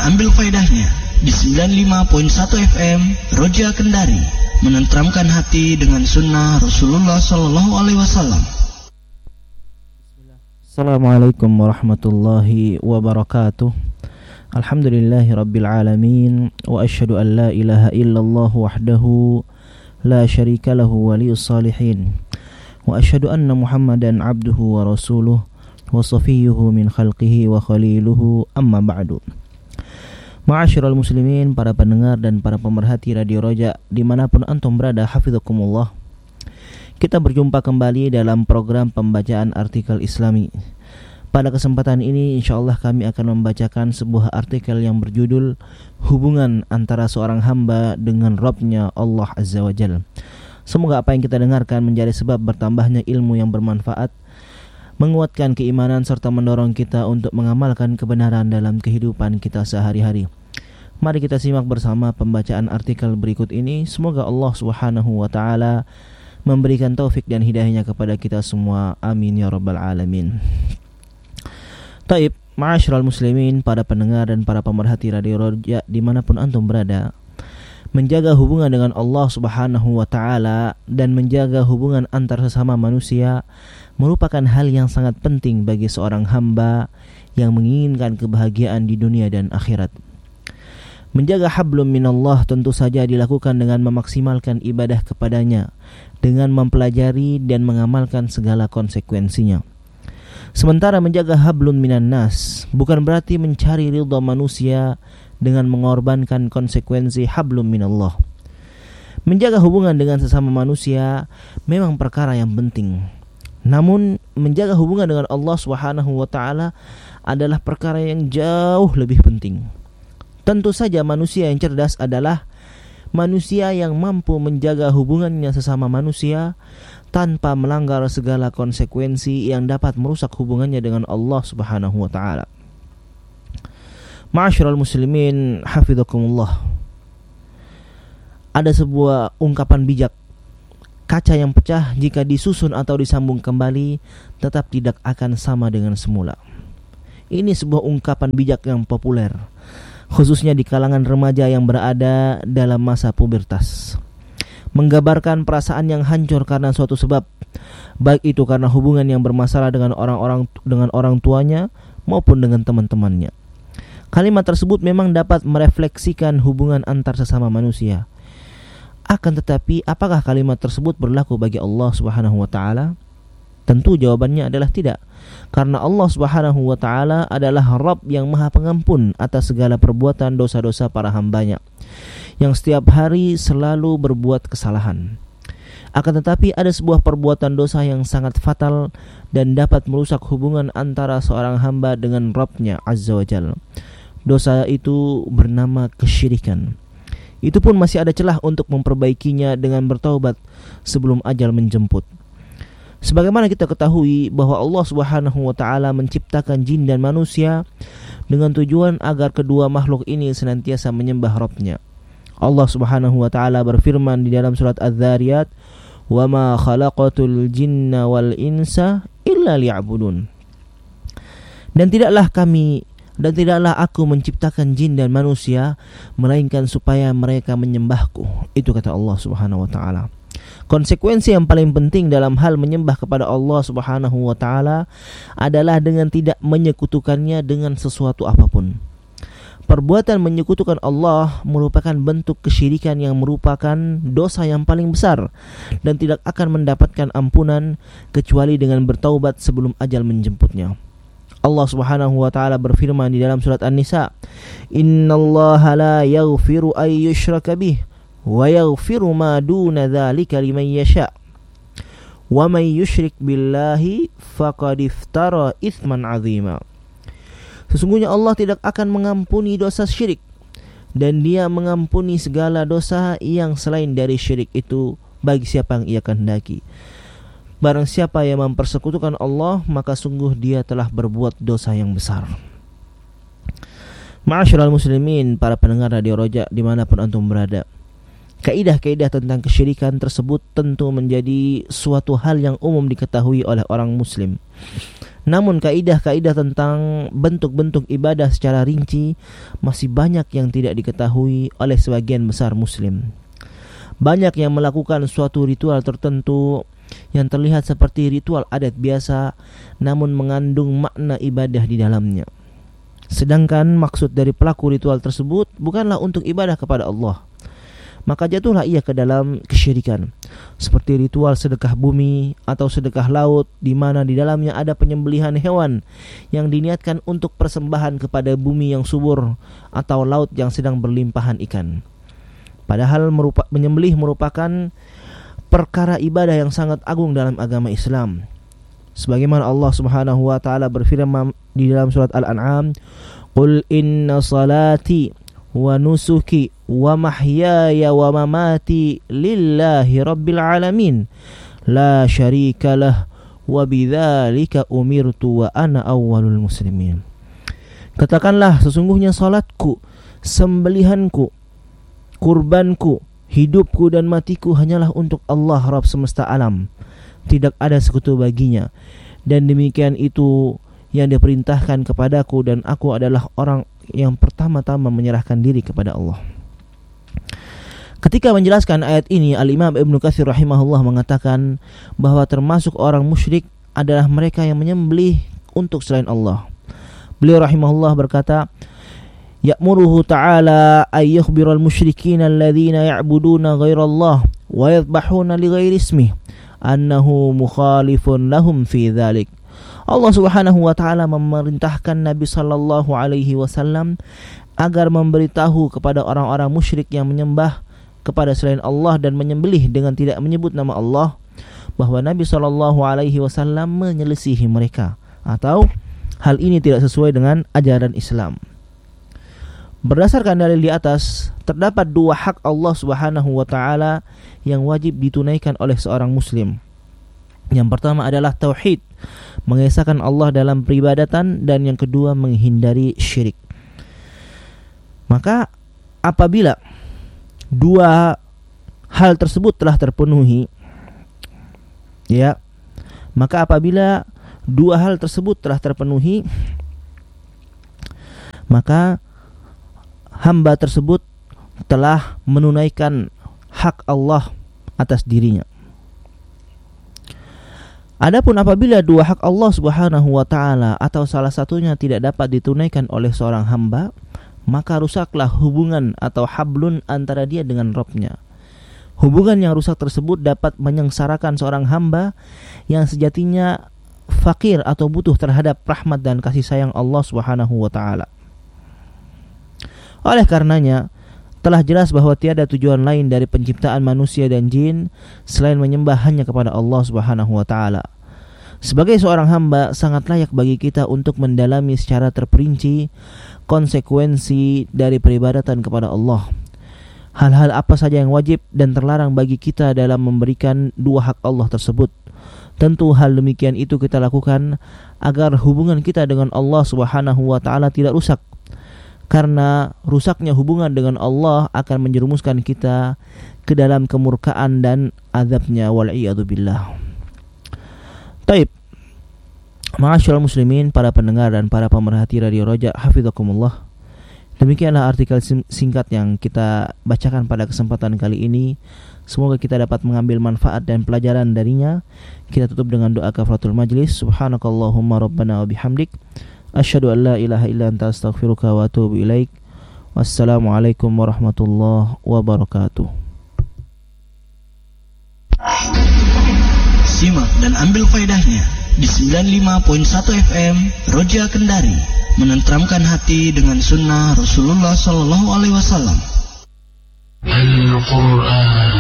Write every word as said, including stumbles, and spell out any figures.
ambil faedahnya di sembilan puluh lima koma satu F M Roja Kendari, menenteramkan hati dengan sunnah Rasulullah Sallallahu Alaihi Wasallam. Assalamualaikum warahmatullahi wabarakatuh. Alhamdulillahi rabbil alamin, wa asyhadu an la ilaha illallah wahdahu la syarika lahu waliyus salihin, wa asyhadu anna Muhammadan abduhu wa rasuluh wa safiyyuhu min khalqihi wa khaliluhu, amma ba'du. Ma'asyiral muslimin, para pendengar dan para pemerhati Radio Roja dimanapun antum berada, hafizakumullah. Kita berjumpa kembali dalam program pembacaan artikel Islami. Pada kesempatan ini insyaallah kami akan membacakan sebuah artikel yang berjudul Hubungan antara seorang hamba dengan Rabb-Nya Allah Azza wa Jalla. Semoga apa yang kita dengarkan menjadi sebab bertambahnya ilmu yang bermanfaat, menguatkan keimanan serta mendorong kita untuk mengamalkan kebenaran dalam kehidupan kita sehari-hari. Mari kita simak bersama pembacaan artikel berikut ini. Semoga Allah Subhanahu wa taala memberikan taufik dan hidayahnya kepada kita semua. Amin ya rabbal alamin. Taib, ma'asyiral muslimin, para pendengar dan para pemerhati Radio Roja dimanapun antum berada, menjaga hubungan dengan Allah Subhanahu wa taala dan menjaga hubungan antar sesama manusia merupakan hal yang sangat penting bagi seorang hamba yang menginginkan kebahagiaan di dunia dan akhirat. Menjaga hablum minallah tentu saja dilakukan dengan memaksimalkan ibadah kepadanya, dengan mempelajari dan mengamalkan segala konsekuensinya. Sementara menjaga hablun minan nas bukan berarti mencari ridha manusia dengan mengorbankan konsekuensi hablum minallah. Menjaga hubungan dengan sesama manusia memang perkara yang penting. Namun menjaga hubungan dengan Allah Subhanahu wa taala adalah perkara yang jauh lebih penting. Tentu saja manusia yang cerdas adalah manusia yang mampu menjaga hubungannya sesama manusia tanpa melanggar segala konsekuensi yang dapat merusak hubungannya dengan Allah Subhanahu wa taala. Ma'asyiral muslimin, hafizakumullah. Ada sebuah ungkapan bijak, kaca yang pecah jika disusun atau disambung kembali tetap tidak akan sama dengan semula. Ini sebuah ungkapan bijak yang populer, khususnya di kalangan remaja yang berada dalam masa pubertas. Menggambarkan perasaan yang hancur karena suatu sebab, baik itu karena hubungan yang bermasalah dengan orang-orang dengan orang tuanya maupun dengan teman-temannya. Kalimat tersebut memang dapat merefleksikan hubungan antar sesama manusia. Akan tetapi, apakah kalimat tersebut berlaku bagi Allah Subhanahu wa taala? Tentu jawabannya adalah tidak. Karena Allah Subhanahu wa taala adalah Rabb yang Maha Pengampun atas segala perbuatan dosa-dosa para hambanya, yang setiap hari selalu berbuat kesalahan. Akan tetapi ada sebuah perbuatan dosa yang sangat fatal dan dapat merusak hubungan antara seorang hamba dengan Rabb-Nya Azza wa Jalla. Dosa itu bernama kesyirikan. Itu pun masih ada celah untuk memperbaikinya dengan bertaubat sebelum ajal menjemput. Sebagaimana kita ketahui bahwa Allah Subhanahu wa taala menciptakan jin dan manusia dengan tujuan agar kedua makhluk ini senantiasa menyembah Rabb-Nya. Allah Subhanahu wa taala berfirman di dalam surat Az-Zariyat, "Wa ma khalaqatul jinna wal insa illa liya'budun." Dan tidaklah kami dan tidaklah aku menciptakan jin dan manusia melainkan supaya mereka menyembahku. Itu kata Allah Subhanahu wa taala. Konsekuensi yang paling penting dalam hal menyembah kepada Allah Subhanahu wa taala adalah dengan tidak menyekutukannya dengan sesuatu apapun. Perbuatan menyekutukan Allah merupakan bentuk kesyirikan yang merupakan dosa yang paling besar dan tidak akan mendapatkan ampunan kecuali dengan bertaubat sebelum ajal menjemputnya. Allah Subhanahu wa taala berfirman di dalam surat An-Nisa, "Innallaha la yaghfiru ay yushraka bih wa yaghfiru ma duna dzalika liman yasha. Wa may yusyrik billahi faqad iftara itsman 'azima." Sesungguhnya Allah tidak akan mengampuni dosa syirik, dan Dia mengampuni segala dosa yang selain dari syirik itu bagi siapa yang Ia kehendaki. Barang siapa yang mempersekutukan Allah, maka sungguh dia telah berbuat dosa yang besar. Ma'asyiral muslimin, para pendengar Radio Roja dimanapun antum berada, Kaidah-kaidah tentang kesyirikan tersebut tentu menjadi suatu hal yang umum diketahui oleh orang muslim. Namun kaidah-kaidah tentang bentuk-bentuk ibadah secara rinci masih banyak yang tidak diketahui oleh sebagian besar muslim. Banyak yang melakukan suatu ritual tertentu yang terlihat seperti ritual adat biasa, namun mengandung makna ibadah di dalamnya. Sedangkan maksud dari pelaku ritual tersebut bukanlah untuk ibadah kepada Allah. Maka jatuhlah ia ke dalam kesyirikan, seperti ritual sedekah bumi atau sedekah laut, di mana di dalamnya ada penyembelihan hewan yang diniatkan untuk persembahan kepada bumi yang subur atau laut yang sedang berlimpahan ikan. Padahal merupa, menyembelih merupakan perkara ibadah yang sangat agung dalam agama Islam. Sebagaimana Allah Subhanahu wa taala berfirman di dalam surat Al-An'am, "Qul inna salati wa nusuki wa mahyaya wa mamati lillahi rabbil alamin la syarika lah wa bidzalika umirtu wa ana awwalul muslimin." Katakanlah, sesungguhnya salatku, sembelihanku, kurbanku, hidupku dan matiku hanyalah untuk Allah Rabb semesta alam. Tidak ada sekutu baginya, dan demikian itu yang diperintahkan kepadaku, dan aku adalah orang yang pertama-tama menyerahkan diri kepada Allah. Ketika menjelaskan ayat ini, Al-Imam Ibnu Katsir rahimahullah mengatakan bahwa termasuk orang musyrik adalah mereka yang menyembelih untuk selain Allah. Beliau rahimahullah berkata, ya'muruhu ta'ala ay yukhbiral musyrikin alladhina ya'buduna ghairallah wa yadhbahuna li ghairi ismih annahu mukhalifun lahum fi dhalik. Allah Subhanahu wa taala memerintahkan Nabi sallallahu alaihi wasallam agar memberitahu kepada orang-orang musyrik yang menyembah kepada selain Allah dan menyembelih dengan tidak menyebut nama Allah, bahwa Nabi sallallahu alaihi wasallam menyelisihi mereka, atau hal ini tidak sesuai dengan ajaran Islam. Berdasarkan dalil di atas, terdapat dua hak Allah Subhanahu wa taala yang wajib ditunaikan oleh seorang muslim. Yang pertama adalah tauhid, mengesahkan Allah dalam peribadatan, dan yang kedua menghindari syirik. Maka apabila dua hal tersebut telah terpenuhi, ya, maka apabila dua hal tersebut telah terpenuhi, maka hamba tersebut telah menunaikan hak Allah atas dirinya. Adapun apabila dua hak Allah Subhanahu wa taala atau salah satunya tidak dapat ditunaikan oleh seorang hamba, maka rusaklah hubungan atau hablun antara dia dengan Rabb-nya. Hubungan yang rusak tersebut dapat menyengsarakan seorang hamba yang sejatinya fakir atau butuh terhadap rahmat dan kasih sayang Allah Subhanahu wa taala. Oleh karenanya, telah jelas bahwa tiada tujuan lain dari penciptaan manusia dan jin selain menyembah hanya kepada Allah Subhanahu wa taala. Sebagai seorang hamba, sangat layak bagi kita untuk mendalami secara terperinci konsekuensi dari peribadatan kepada Allah. Hal-hal apa saja yang wajib dan terlarang bagi kita dalam memberikan dua hak Allah tersebut. Tentu hal demikian itu kita lakukan agar hubungan kita dengan Allah Subhanahu wa taala tidak rusak. Karena rusaknya hubungan dengan Allah akan menjerumuskan kita ke dalam kemurkaan dan azabnya, wal'iyadu billah. Taib, ma'asyiral muslimin, para pendengar dan para pemerhati Radio Roja, hafizakumullah. Demikianlah artikel singkat yang kita bacakan pada kesempatan kali ini. Semoga kita dapat mengambil manfaat dan pelajaran darinya. Kita tutup dengan doa kafaratul majlis. Subhanakallahumma rabbana wa bihamdik, asyhadu an la ilaha illa anta astaghfiruka wa atubu ilaik. Wassalamualaikum warahmatullahi wabarakatuh. Simak dan ambil faedahnya di sembilan puluh lima koma satu F M Roja Kendari, menenteramkan hati dengan sunnah Rasulullah sallallahu alaihi wasallam. Al-Quran